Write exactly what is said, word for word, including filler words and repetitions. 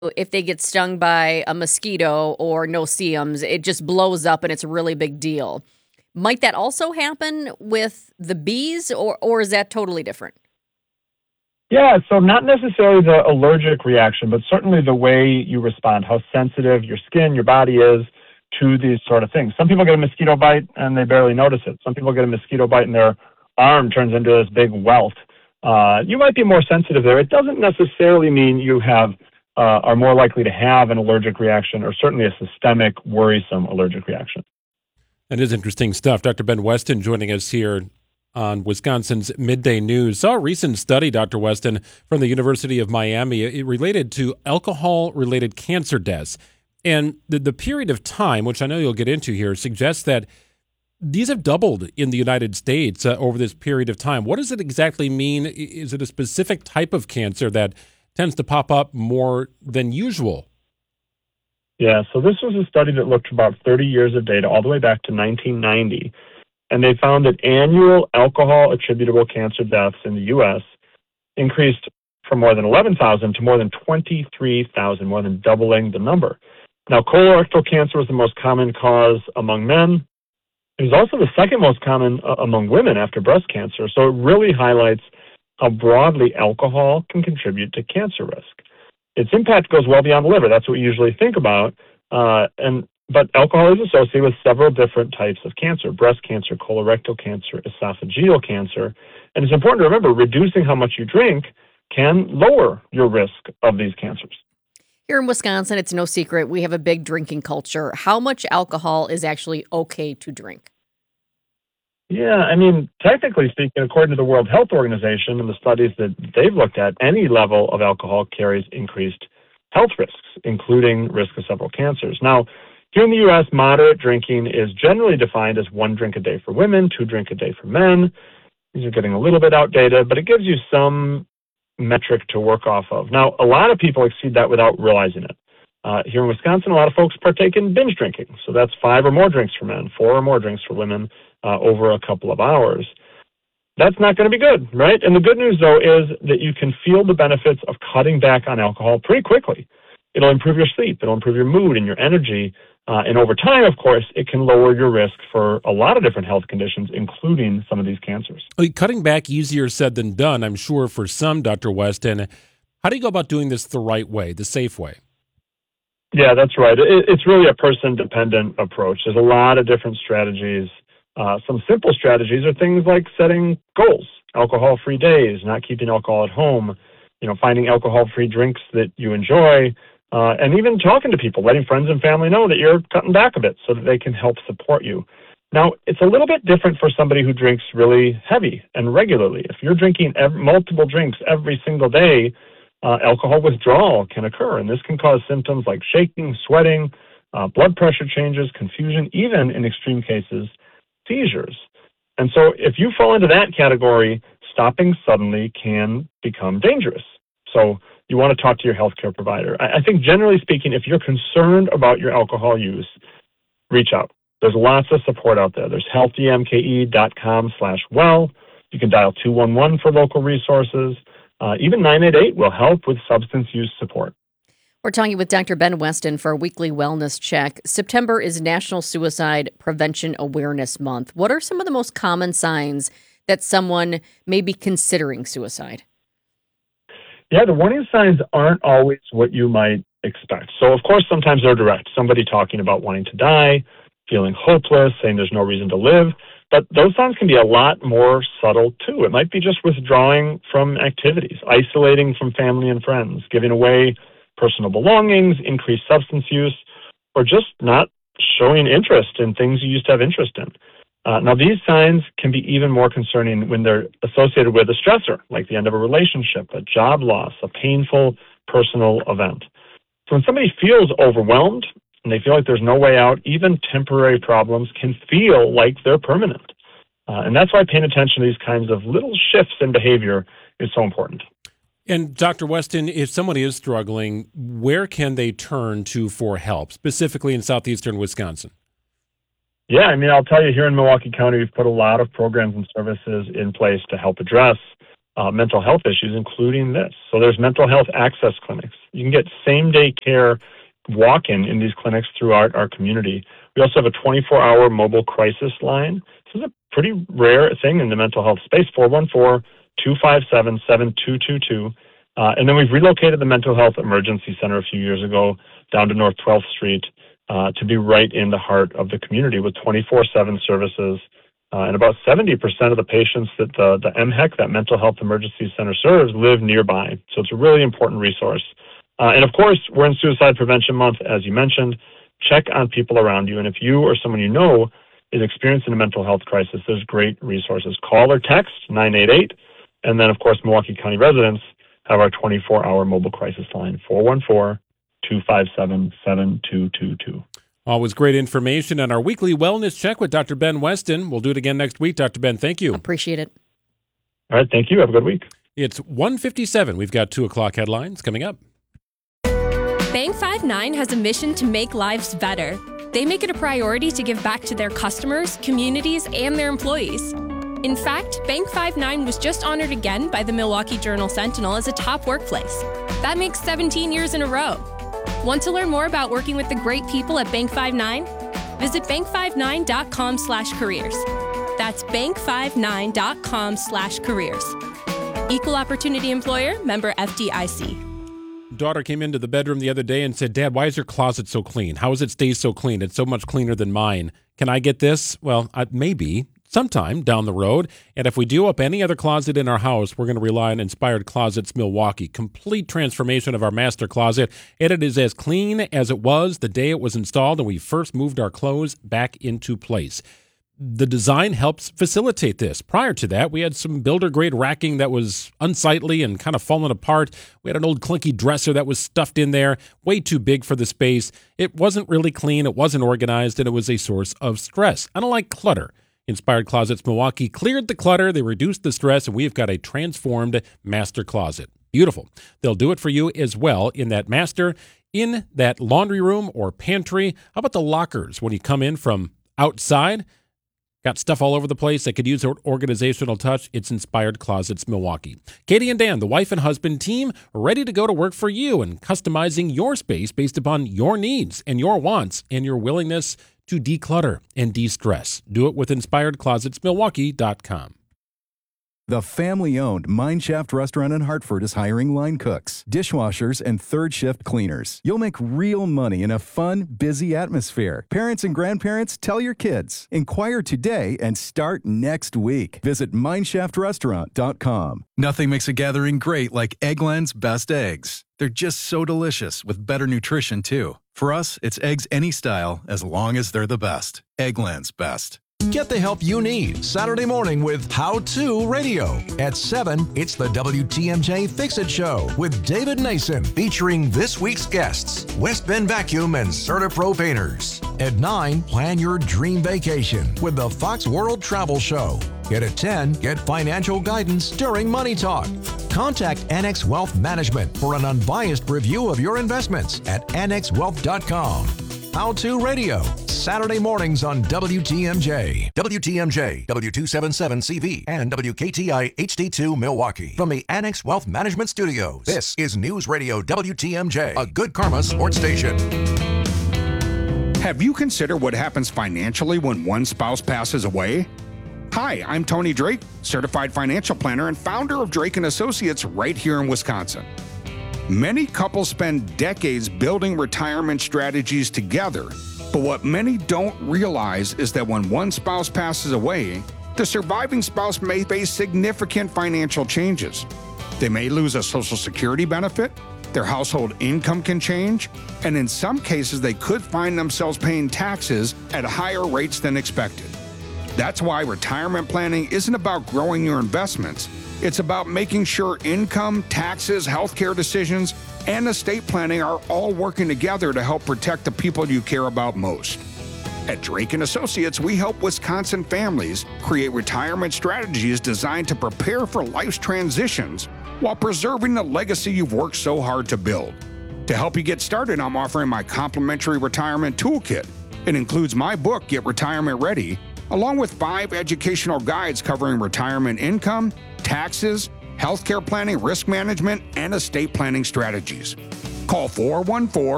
if they get stung by a mosquito or no-see-ums, it just blows up and it's a really big deal. Might that also happen with the bees, or, or is that totally different? Yeah, so not necessarily the allergic reaction, but certainly the way you respond, how sensitive your skin, your body is to these sort of things. Some people get a mosquito bite and they barely notice it. Some people get a mosquito bite and their arm turns into this big welt. Uh, you might be more sensitive there. It doesn't necessarily mean you have uh, are more likely to have an allergic reaction, or certainly a systemic, worrisome allergic reaction. That is interesting stuff. Doctor Ben Weston joining us here on Wisconsin's Midday News. Saw a recent study, Doctor Weston, from the University of Miami. It related to alcohol-related cancer deaths. And the, the period of time, which I know you'll get into here, suggests that these have doubled in the United States uh, over this period of time. What does it exactly mean? Is it a specific type of cancer that tends to pop up more than usual? Yeah, so this was a study that looked about thirty years of data all the way back to nineteen ninety. And they found that annual alcohol-attributable cancer deaths in the U S increased from more than eleven thousand to more than twenty-three thousand, more than doubling the number. Now, colorectal cancer was the most common cause among men. It was also the second most common uh, among women after breast cancer. So it really highlights how broadly alcohol can contribute to cancer risk. Its impact goes well beyond the liver. That's what we usually think about. Uh, and But alcohol is associated with several different types of cancer: breast cancer, colorectal cancer, esophageal cancer. And it's important to remember, reducing how much you drink can lower your risk of these cancers. Here in Wisconsin, it's no secret we have a big drinking culture. How much alcohol is actually okay to drink? Yeah, I mean, technically speaking, according to the World Health Organization and the studies that they've looked at, any level of alcohol carries increased health risks, including risk of several cancers. Now, here in the U S, moderate drinking is generally defined as one drink a day for women, two drink a day for men. These are getting a little bit outdated, but it gives you some metric to work off of. Now, a lot of people exceed that without realizing it. Uh, here in Wisconsin, a lot of folks partake in binge drinking. So that's five or more drinks for men, four or more drinks for women uh, over a couple of hours. That's not going to be good, right? And the good news, though, is that you can feel the benefits of cutting back on alcohol pretty quickly. It'll improve your sleep. It'll improve your mood and your energy. Uh, and over time, of course, it can lower your risk for a lot of different health conditions, including some of these cancers. Cutting back, easier said than done, I'm sure, for some, Doctor Weston. How do you go about doing this the right way, the safe way? Yeah, that's right. It, it's really a person-dependent approach. There's a lot of different strategies. Uh, some simple strategies are things like setting goals, alcohol-free days, not keeping alcohol at home, you know, finding alcohol-free drinks that you enjoy, uh, and even talking to people, letting friends and family know that you're cutting back a bit so that they can help support you. Now, it's a little bit different for somebody who drinks really heavy and regularly. If you're drinking ev- multiple drinks every single day, uh, alcohol withdrawal can occur, and this can cause symptoms like shaking, sweating, uh, blood pressure changes, confusion, even in extreme cases, seizures. And so if you fall into that category, stopping suddenly can become dangerous. So you want to talk to your healthcare provider. I, I think generally speaking, if you're concerned about your alcohol use, reach out. There's lots of support out there. There's healthymke.com slash well. You can dial two one one for local resources. Uh, even nine eight eight will help with substance use support. We're talking with Doctor Ben Weston for a weekly wellness check. September is National Suicide Prevention Awareness Month. What are some of the most common signs that someone may be considering suicide? Yeah, the warning signs aren't always what you might expect. So, of course, sometimes they're direct. Somebody talking about wanting to die, feeling hopeless, saying there's no reason to live. But those signs can be a lot more subtle, too. It might be just withdrawing from activities, isolating from family and friends, giving away personal belongings, increased substance use, or just not showing interest in things you used to have interest in. Uh, now, these signs can be even more concerning when they're associated with a stressor, like the end of a relationship, a job loss, a painful personal event. So when somebody feels overwhelmed and they feel like there's no way out, even temporary problems can feel like they're permanent. Uh, and that's why paying attention to these kinds of little shifts in behavior is so important. And Doctor Weston, if somebody is struggling, where can they turn to for help, specifically in southeastern Wisconsin? Yeah, I mean, I'll tell you, here in Milwaukee County, we've put a lot of programs and services in place to help address uh, mental health issues, including this. So there's mental health access clinics. You can get same-day care walk-in in these clinics throughout our community. We also have a twenty-four hour mobile crisis line. This is a pretty rare thing in the mental health space, four one four, two five seven, seven two two two. Uh, and then we've relocated the Mental Health Emergency Center a few years ago down to North twelfth Street uh, to be right in the heart of the community with twenty-four seven services. Uh, and about seventy percent of the patients that the, the M H E C, that Mental Health Emergency Center, serves live nearby. So it's a really important resource. Uh, and of course, we're in Suicide Prevention Month, as you mentioned. Check on people around you. And if you or someone you know is experiencing a mental health crisis, there's great resources. Call or text nine eight eight. And then, of course, Milwaukee County residents have our twenty-four hour mobile crisis line, four one four, two five seven, seven two two two. Always great information on our weekly wellness check with Doctor Ben Weston. We'll do it again next week. Doctor Ben, thank you. Appreciate it. All right, thank you. Have a good week. It's one fifty-seven. We've got two o'clock headlines coming up. Bank five nine has a mission to make lives better. They make it a priority to give back to their customers, communities, and their employees. In fact, Bank five nine was just honored again by the Milwaukee Journal-Sentinel as a top workplace. That makes seventeen years in a row. Want to learn more about working with the great people at Bank five nine? Visit bank five nine dot com slash careers. That's bank five nine dot com slash careers. Equal Opportunity Employer, member F D I C. Daughter came into the bedroom the other day and said, "Dad, why is your closet so clean? How does it stay so clean? It's so much cleaner than mine. Can I get this?" Well, uh, maybe sometime down the road. And if we do up any other closet in our house, we're going to rely on Inspired Closets Milwaukee. Complete transformation of our master closet. And it is as clean as it was the day it was installed and we first moved our clothes back into place. The design helps facilitate this. Prior to that, we had some builder-grade racking that was unsightly and kind of falling apart. We had an old clunky dresser that was stuffed in there, way too big for the space. It wasn't really clean, it wasn't organized, and it was a source of stress. I don't like clutter. Inspired Closets Milwaukee cleared the clutter, they reduced the stress, and we've got a transformed master closet. Beautiful. They'll do it for you as well in that master, in that laundry room or pantry. How about the lockers when you come in from outside? Got stuff all over the place that could use an organizational touch? It's Inspired Closets Milwaukee. Katie and Dan, the wife and husband team, ready to go to work for you and customizing your space based upon your needs and your wants and your willingness to declutter and de-stress. Do it with inspired closets milwaukee dot com. The family-owned Mineshaft Restaurant in Hartford is hiring line cooks, dishwashers, and third-shift cleaners. You'll make real money in a fun, busy atmosphere. Parents and grandparents, tell your kids. Inquire today and start next week. Visit mineshaft restaurant dot com. Nothing makes a gathering great like Eggland's Best Eggs. They're just so delicious with better nutrition, too. For us, it's eggs any style as long as they're the best. Eggland's Best. Get the help you need Saturday morning with How To Radio. At seven, it's the W T M J Fix-It Show with David Nason, featuring this week's guests, West Bend Vacuum and CertaPro Painters. At nine, plan your dream vacation with the Fox World Travel Show. And at ten, get financial guidance during Money Talk. Contact Annex Wealth Management for an unbiased review of your investments at annex wealth dot com. How To Radio, Saturday mornings on W T M J. W T M J, W two seventy-seven C V, and W K T I H D two Milwaukee. From the Annex Wealth Management Studios, this is News Radio W T M J, a Good Karma sports station. Have you considered what happens financially when one spouse passes away? Hi, I'm Tony Drake, certified financial planner and founder of Drake and Associates right here in Wisconsin. Many couples spend decades building retirement strategies together, but what many don't realize is that when one spouse passes away, the surviving spouse may face significant financial changes. They may lose a Social Security benefit, their household income can change, and in some cases they could find themselves paying taxes at higher rates than expected. That's why retirement planning isn't about growing your investments. It's about making sure income, taxes, healthcare decisions, and estate planning are all working together to help protect the people you care about most. At Drake and Associates, we help Wisconsin families create retirement strategies designed to prepare for life's transitions while preserving the legacy you've worked so hard to build. To help you get started, I'm offering my complimentary retirement toolkit. It includes my book, Get Retirement Ready, along with five educational guides covering retirement income, taxes, healthcare planning, risk management, and estate planning strategies. Call four one four,